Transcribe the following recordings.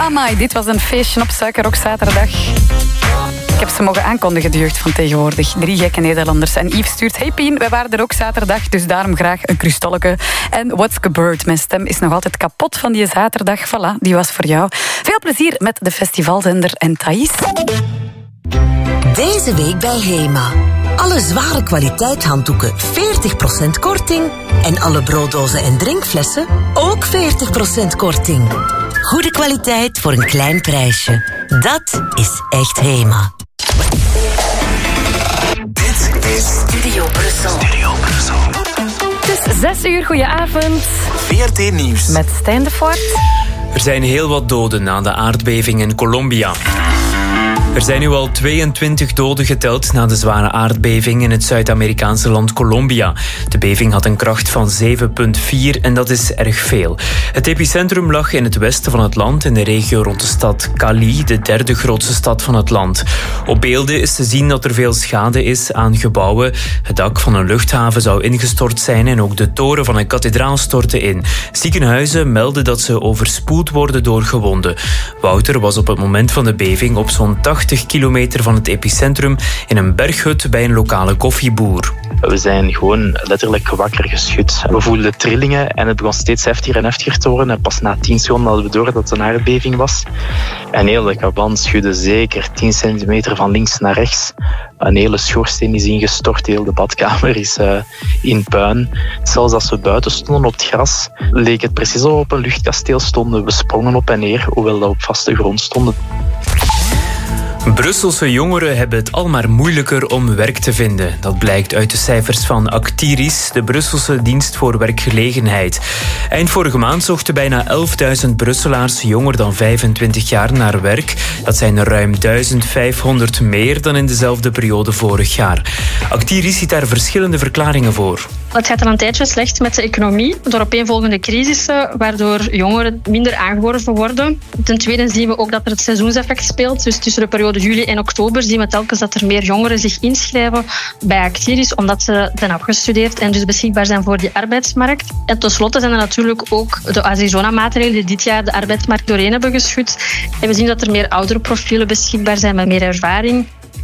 Amai, dit was een feestje op Suikerrock zaterdag. Ik heb ze mogen aankondigen, de jeugd van tegenwoordig. 3 gekke Nederlanders. En Yves stuurt: hey Pien, wij waren er ook zaterdag, dus daarom graag een krustalleke. En What's Gebeurd? Mijn stem is nog altijd kapot van die zaterdag. Voilà, die was voor jou. Veel plezier met de festivalzender en Thais. Deze week bij HEMA. Alle zware kwaliteit handdoeken 40% korting. En alle brooddozen en drinkflessen ook 40% korting. Goede kwaliteit voor een klein prijsje. Dat is echt HEMA. Dit is Studio Brussel. Studio Brussel. Het is 6 uur, goedenavond. VRT Nieuws. Met Stijn de Voort. Er zijn heel wat doden na de aardbeving in Colombia. Er zijn nu al 22 doden geteld na de zware aardbeving in het Zuid-Amerikaanse land Colombia. De beving had een kracht van 7,4 en dat is erg veel. Het epicentrum lag in het westen van het land, in de regio rond de stad Cali, de 3e grootste stad van het land. Op beelden is te zien dat er veel schade is aan gebouwen. Het dak van een luchthaven zou ingestort zijn en ook de toren van een kathedraal stortte in. Ziekenhuizen melden dat ze overspoeld worden door gewonden. Wouter was op het moment van de beving op zo'n 80 kilometer van het epicentrum in een berghut bij een lokale koffieboer. We zijn gewoon letterlijk wakker geschud. We voelden trillingen en het begon steeds heftiger en heftiger te worden. En pas na 10 seconden hadden we door dat het een aardbeving was. En heel de kaban schudde zeker 10 centimeter van links naar rechts. Een hele schoorsteen is ingestort, heel de badkamer is in puin. Zelfs als we buiten stonden op het gras, leek het precies alsof we op een luchtkasteel stonden. We sprongen op en neer, hoewel we op vaste grond stonden. Brusselse jongeren hebben het al maar moeilijker om werk te vinden. Dat blijkt uit de cijfers van Actiris, de Brusselse dienst voor werkgelegenheid. Eind vorige maand zochten bijna 11.000 Brusselaars jonger dan 25 jaar naar werk. Dat zijn er ruim 1500 meer dan in dezelfde periode vorig jaar. Actiris ziet daar verschillende verklaringen voor. Het gaat al een tijdje slecht met de economie, door opeenvolgende crisissen, waardoor jongeren minder aangeworven worden. Ten tweede zien we ook dat er het seizoenseffect speelt. Dus tussen de periode juli en oktober zien we telkens dat er meer jongeren zich inschrijven bij Actiris, omdat ze zijn afgestudeerd en dus beschikbaar zijn voor die arbeidsmarkt. En tenslotte zijn er natuurlijk ook de Arizona-maatregelen die dit jaar de arbeidsmarkt doorheen hebben geschud. En we zien dat er meer oudere profielen beschikbaar zijn met meer ervaring.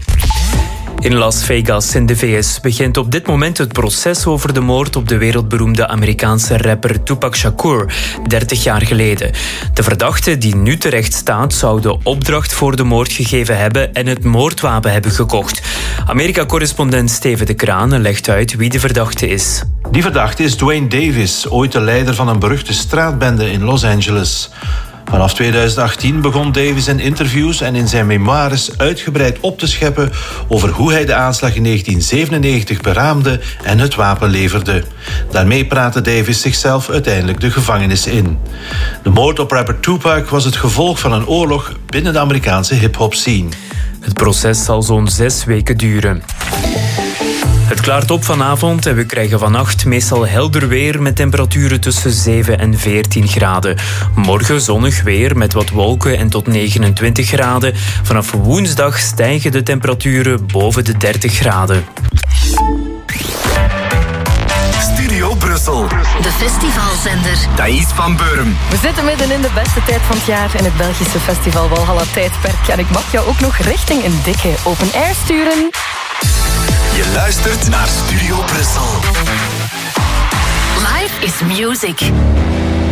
In Las Vegas in de VS begint op dit moment het proces over de moord op de wereldberoemde Amerikaanse rapper Tupac Shakur, 30 jaar geleden. De verdachte die nu terecht staat zou de opdracht voor de moord gegeven hebben en het moordwapen hebben gekocht. Amerika-correspondent Steven de Kraan legt uit wie de verdachte is. Die verdachte is Dwayne Davis, ooit de leider van een beruchte straatbende in Los Angeles. Vanaf 2018 begon Davis in interviews en in zijn memoires uitgebreid op te scheppen over hoe hij de aanslag in 1997 beraamde en het wapen leverde. Daarmee praatte Davis zichzelf uiteindelijk de gevangenis in. De moord op rapper Tupac was het gevolg van een oorlog binnen de Amerikaanse hip-hop scene. Het proces zal zo'n 6 weken duren. Het klaart op vanavond en we krijgen vannacht meestal helder weer met temperaturen tussen 7 en 14 graden. Morgen zonnig weer met wat wolken en tot 29 graden. Vanaf woensdag stijgen de temperaturen boven de 30 graden. Studio Brussel. De festivalzender. Thais van Beurum. We zitten midden in de beste tijd van het jaar in het Belgische festival Walhalla Tijdperk. En ik mag jou ook nog richting een dikke open air sturen. Je luistert naar Studio Brussel. Life is music.